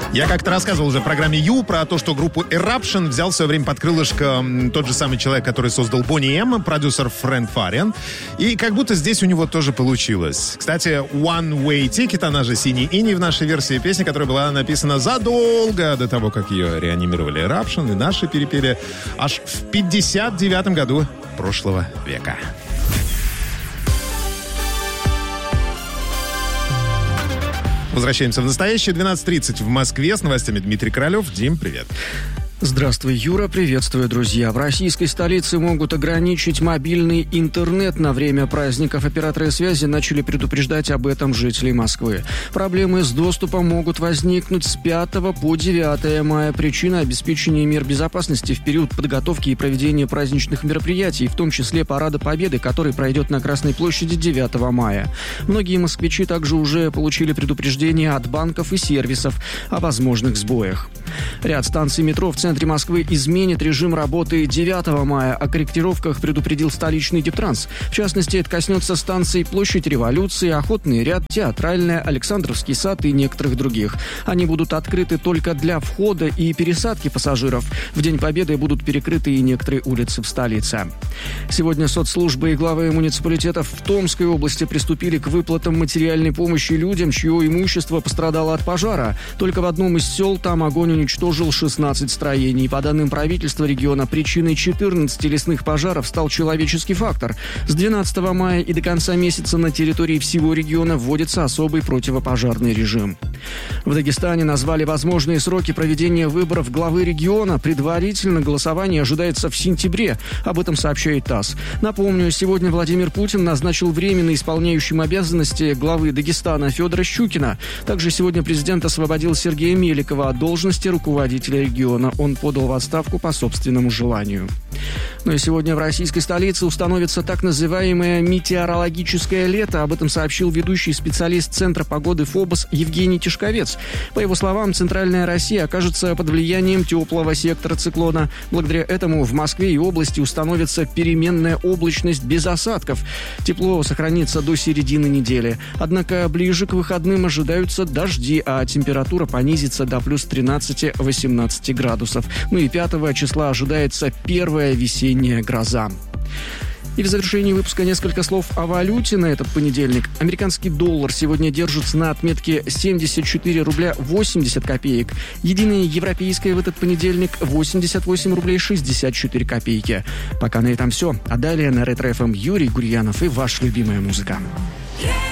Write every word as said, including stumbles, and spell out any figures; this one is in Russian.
Я как-то рассказывал уже в программе Ю про то, что группу Eruption взял в свое время под крылышко тот же самый человек, который создал Boney M, продюсер Фрэнк Фариан. И как будто здесь у него тоже получилось. Кстати, One Way Ticket, она же «Синий иней» в нашей версии песни, которая была написана задолго до того, как ее реанимировали Eruption, и наши перепели аж в пятьдесят девятом году прошлого века. Возвращаемся в настоящее. двенадцать тридцать в Москве. С новостями Дмитрий Королев. Дим, привет. Здравствуй, Юра. Приветствую, друзья. В российской столице могут ограничить мобильный интернет на время праздников. Операторы связи начали предупреждать об этом жителей Москвы. Проблемы с доступом могут возникнуть с пятого по девятое мая. Причина – обеспечение мер безопасности в период подготовки и проведения праздничных мероприятий, в том числе Парада Победы, который пройдет на Красной площади девятого мая. Многие москвичи также уже получили предупреждения от банков и сервисов о возможных сбоях. Ряд станций метро в центре Москвы изменит режим работы девятого мая. О корректировках предупредил столичный Дептранс. В частности, это коснется станций Площадь Революции, Охотный ряд, Театральная, Александровский сад и некоторых других. Они будут открыты только для входа и пересадки пассажиров. В День Победы будут перекрыты и некоторые улицы в столице. Сегодня соцслужбы и главы муниципалитетов в Томской области приступили к выплатам материальной помощи людям, чье имущество пострадало от пожара. Только в одном из сел там огонь уничтожил шестнадцать строений. По данным правительства региона, причиной четырнадцати лесных пожаров стал человеческий фактор. С двенадцатого мая и до конца месяца на территории всего региона вводится особый противопожарный режим. В Дагестане назвали возможные сроки проведения выборов главы региона. Предварительно голосование ожидается в сентябре. Об этом сообщает ТАСС. Напомню, сегодня Владимир Путин назначил временно исполняющим обязанности главы Дагестана Федора Щукина. Также сегодня президент освободил Сергея Меликова от должности руководителя региона. Он подал в отставку по собственному желанию. Ну и сегодня в российской столице установится так называемое метеорологическое лето. Об этом сообщил ведущий специалист Центра погоды ФОБОС Евгений Тишковец. По его словам, центральная Россия окажется под влиянием теплого сектора циклона. Благодаря этому в Москве и области установится переменная облачность без осадков. Тепло сохранится до середины недели. Однако ближе к выходным ожидаются дожди, а температура понизится до плюс тринадцати-восемнадцати градусов. Ну и пятого числа ожидается первая весенняя гроза. И в завершении выпуска несколько слов о валюте на этот понедельник. Американский доллар сегодня держится на отметке семьдесят четыре рубля восемьдесят копеек. Единая европейская в этот понедельник восемьдесят восемь рублей шестьдесят четыре копейки. Пока на этом все. А далее на Ретро-эф эм Юрий Гурьянов и ваша любимая музыка.